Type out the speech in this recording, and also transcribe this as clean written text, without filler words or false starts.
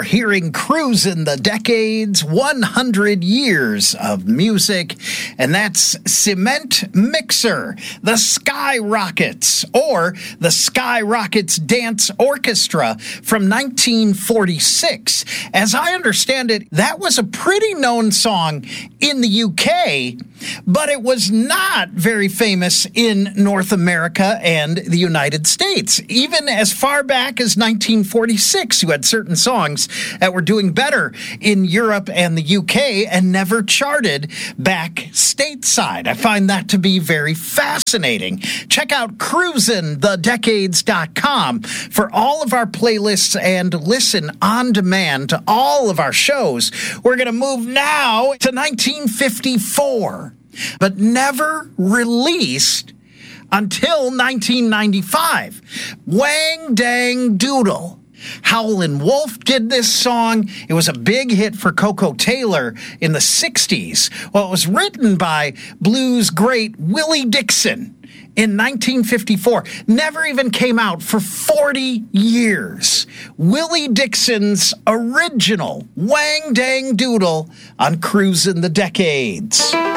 hearing Cruisin' the Decades, 100 years of music, and that's Cement Mixer, the Skyrockets, or the Skyrockets Dance Orchestra from 1946. As I understand it, that was a pretty known song in the UK, but it was not very famous in North America and the United States. Even as far back as 1946, you had certain songs that were doing better in Europe and the UK and never charted back stateside. I find that to be very fascinating. Check out cruisinthedecades.com for all of our playlists and listen on demand to all of our shows. We're going to move now to 1954, but never released until 1995. Wang Dang Doodle. Howlin' Wolf did this song. It was a big hit for Coco Taylor in the 60s. Well, it was written by blues great Willie Dixon in 1954. Never even came out for 40 years. Willie Dixon's original Wang Dang Doodle on Cruisin' the Decades.